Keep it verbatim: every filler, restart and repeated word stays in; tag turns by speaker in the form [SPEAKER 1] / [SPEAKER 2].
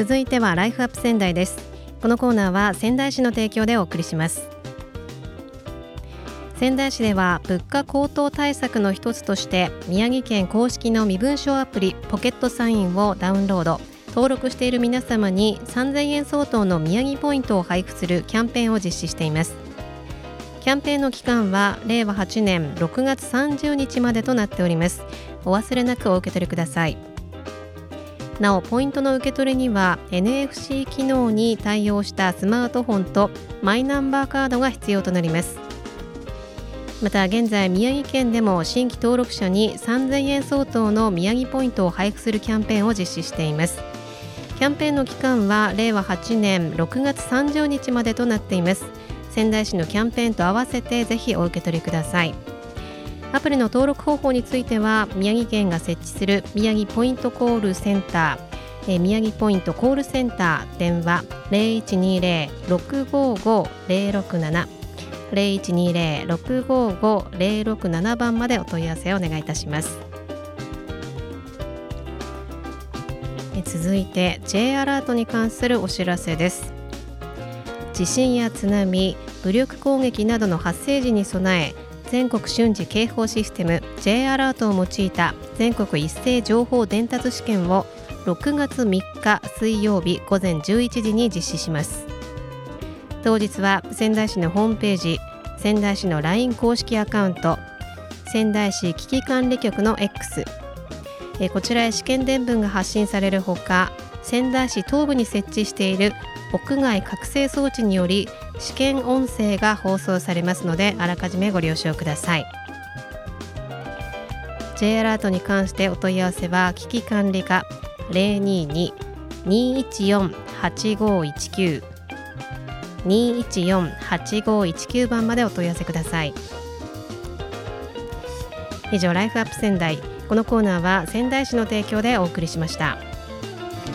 [SPEAKER 1] 続いてはライフアップ仙台です。このコーナーは仙台市の提供でお送りします。仙台市では物価高騰対策の一つとして宮城県公式の身分証アプリポケットサインをダウンロード登録している皆様にさんぜんえん相当の宮城ポイントを配布するキャンペーンを実施しています。キャンペーンの期間はれいわはちねんろくがつさんじゅうにちまでとなっております。お忘れなくお受け取りください。なおポイントの受け取りには エヌエフシー 機能に対応したスマートフォンとマイナンバーカードが必要となります。また現在宮城県でも新規登録者にさんぜんえん相当の宮城ポイントを配布するキャンペーンを実施しています。キャンペーンの期間はれいわはちねんろくがつさんじゅうにちまでとなっています。仙台市のキャンペーンと合わせてぜひお受け取りください。アプリの登録方法については宮城県が設置する宮城ポイントコールセンター、えー、宮城ポイントコールセンター電話 ゼロいちにゼロ ろくごご ゼロろくなな ゼロいちにゼロ ろくごご ゼロろくなな 番までお問い合わせをお願いいたします。え続いて J アラートに関するお知らせです。地震や津波、武力攻撃などの発生時に備え全国瞬時警報システム J アラートを用いた全国一斉情報伝達試験をろくがつみっか水曜日ごぜんじゅういちじに実施します。当日は仙台市のホームページ、仙台市の ライン 公式アカウント、仙台市危機管理局の X、えこちらへ試験伝聞が発信されるほか、仙台市東部に設置している屋外覚醒装置により試験音声が放送されますのであらかじめご了承ください。 J アラートに関してお問い合わせは危機管理課 ゼロにに にいちよん はちごいちきゅう にいちよん はちごいちきゅう 番までお問い合わせください。以上ライフアップ仙台、このコーナーは仙台市の提供でお送りしました。